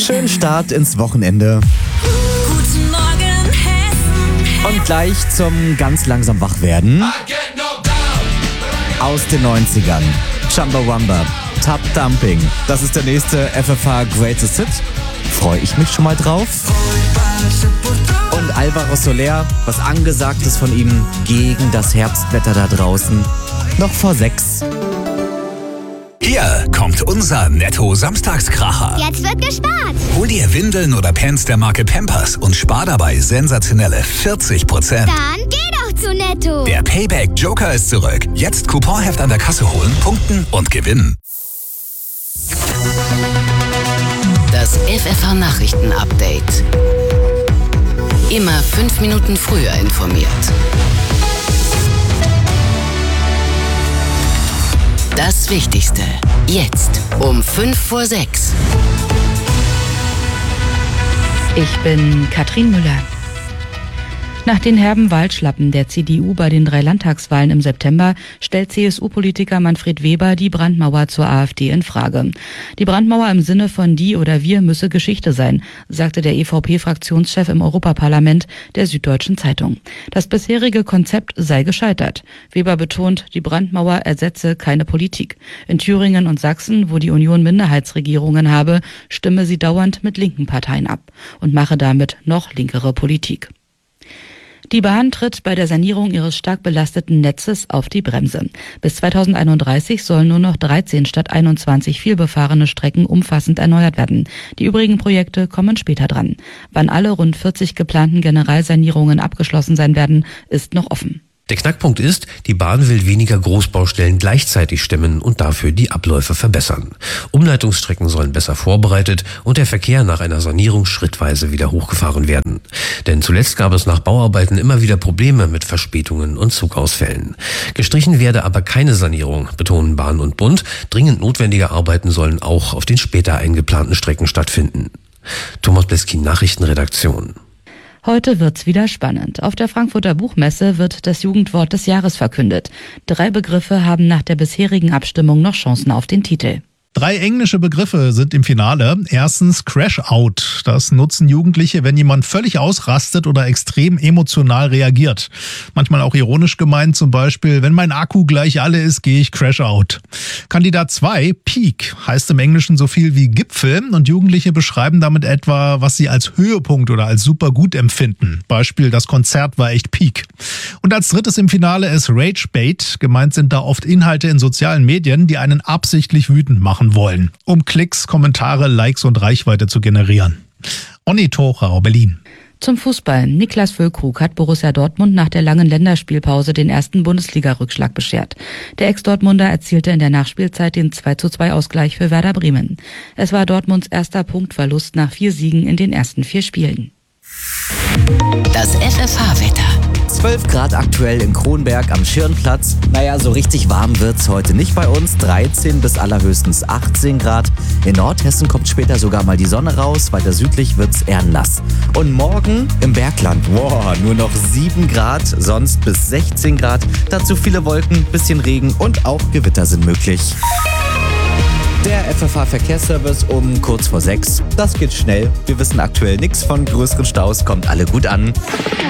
Schönen Start ins Wochenende. Guten Morgen, Hessen. Und gleich zum ganz langsam Wachwerden. Aus den 90ern. Chumbawamba, Top Dumping. Das ist der nächste FFH Greatest Hit. Freue ich mich schon mal drauf. Und Alvaro Soler, was angesagt ist von ihm gegen das Herbstwetter da draußen. Noch vor 6. Hier kommt unser Netto-Samstagskracher. Jetzt wird gespart. Hol dir Windeln oder Pants der Marke Pampers und spar dabei sensationelle 40%. Dann geh doch zu Netto. Der Payback Joker ist zurück. Jetzt Couponheft an der Kasse holen, punkten und gewinnen. Das FFH Nachrichten Update. Immer 5 Minuten früher informiert. Das Wichtigste. Jetzt um 5:06. Ich bin Katrin Müller. Nach den herben Wahlschlappen der CDU bei den 3 Landtagswahlen im September stellt CSU-Politiker Manfred Weber die Brandmauer zur AfD in Frage. Die Brandmauer im Sinne von die oder wir müsse Geschichte sein, sagte der EVP-Fraktionschef im Europaparlament der Süddeutschen Zeitung. Das bisherige Konzept sei gescheitert. Weber betont, die Brandmauer ersetze keine Politik. In Thüringen und Sachsen, wo die Union Minderheitsregierungen habe, stimme sie dauernd mit linken Parteien ab und mache damit noch linkere Politik. Die Bahn tritt bei der Sanierung ihres stark belasteten Netzes auf die Bremse. Bis 2031 sollen nur noch 13 statt 21 vielbefahrene Strecken umfassend erneuert werden. Die übrigen Projekte kommen später dran. Wann alle rund 40 geplanten Generalsanierungen abgeschlossen sein werden, ist noch offen. Der Knackpunkt ist, die Bahn will weniger Großbaustellen gleichzeitig stemmen und dafür die Abläufe verbessern. Umleitungsstrecken sollen besser vorbereitet und der Verkehr nach einer Sanierung schrittweise wieder hochgefahren werden. Denn zuletzt gab es nach Bauarbeiten immer wieder Probleme mit Verspätungen und Zugausfällen. Gestrichen werde aber keine Sanierung, betonen Bahn und Bund. Dringend notwendige Arbeiten sollen auch auf den später eingeplanten Strecken stattfinden. Thomas Bleskin, Nachrichtenredaktion. Heute wird's wieder spannend. Auf der Frankfurter Buchmesse wird das Jugendwort des Jahres verkündet. 3 Begriffe haben nach der bisherigen Abstimmung noch Chancen auf den Titel. 3 englische Begriffe sind im Finale. Erstens Crash-Out. Das nutzen Jugendliche, wenn jemand völlig ausrastet oder extrem emotional reagiert. Manchmal auch ironisch gemeint, zum Beispiel, wenn mein Akku gleich alle ist, gehe ich Crash-Out. Kandidat 2, Peak, heißt im Englischen so viel wie Gipfel und Jugendliche beschreiben damit etwa, was sie als Höhepunkt oder als super gut empfinden. Beispiel, das Konzert war echt Peak. Und als drittes im Finale ist Rage-Bait. Gemeint sind da oft Inhalte in sozialen Medien, die einen absichtlich wütend machen wollen, um Klicks, Kommentare, Likes und Reichweite zu generieren. Onni Thorau, Berlin. Zum Fußball. Niklas Füllkrug hat Borussia Dortmund nach der langen Länderspielpause den ersten Bundesliga-Rückschlag beschert. Der Ex-Dortmunder erzielte in der Nachspielzeit den 2:2-Ausgleich für Werder Bremen. Es war Dortmunds erster Punktverlust nach 4 Siegen in den ersten 4 Spielen. Das FFH-Wetter. 12 Grad aktuell in Kronberg am Schirnplatz. Naja, so richtig warm wird's heute nicht bei uns. 13 bis allerhöchstens 18 Grad. In Nordhessen kommt später sogar mal die Sonne raus. Weiter südlich wird's eher nass. Und morgen im Bergland, nur noch 7 Grad, sonst bis 16 Grad. Dazu viele Wolken, bisschen Regen und auch Gewitter sind möglich. Der FFH-Verkehrsservice um kurz vor 6. Das geht schnell. Wir wissen aktuell nichts von größeren Staus, kommt alle gut an.